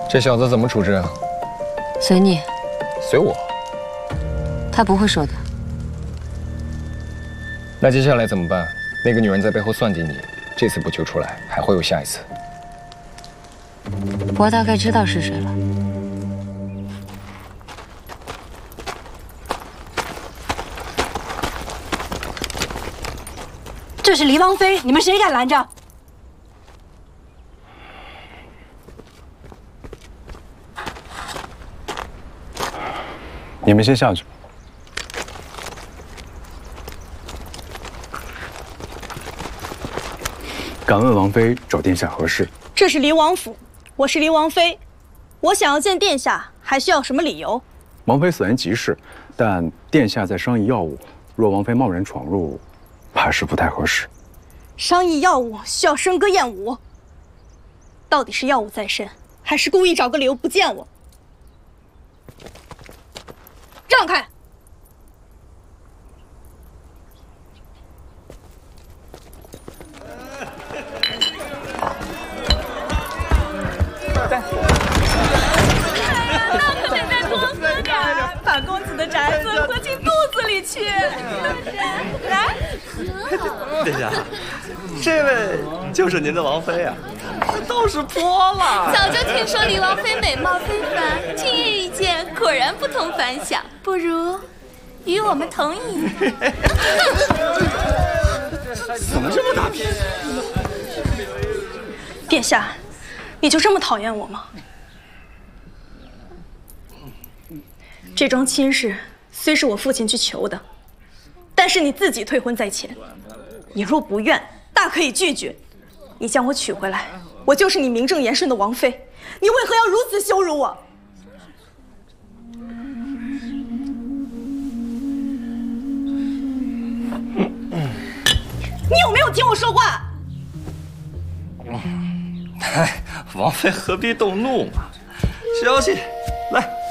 这小子怎么处置啊？ 随你， 随我。 他不会说的。 那接下来怎么办？那个女人在背后算计你，这次不救出来，还会有下一次。 我大概知道是谁了。 这是黎王妃，你们谁敢拦着？ 你们先下去。敢问王妃找殿下何事？ 这是黎王府，我是黎王妃，我想要见殿下，还需要什么理由？ 王妃虽然急事，但殿下在商议药物，若王妃贸然闯入，怕是不太合适。 商议药物需要笙歌燕舞，到底是药物在身，还是故意找个理由不见我？让开！把公子的宅子喝进肚子里去。来， 殿下，这位就是您的王妃啊，都是泼了。 早就听说黎王妃美貌非凡，今日一见，果然不同凡响。不如与我们同饮。 怎么这么大脾气？ 殿下，你就这么讨厌我吗？这桩亲事虽是我父亲去求的，但是你自己退婚在前。你若不愿，大可以拒绝。你将我娶回来，我就是你名正言顺的王妃。你为何要如此羞辱我？你有没有听我说话？ 哎，王妃何必动怒嘛？消息，来。